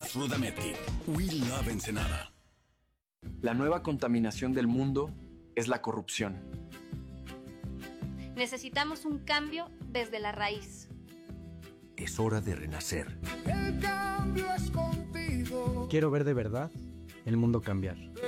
Ruda Medkit. We love Ensenada. La nueva contaminación del mundo es la corrupción. Necesitamos un cambio desde la raíz. Es hora de renacer. El cambio es contigo. Quiero ver de verdad el mundo cambiar.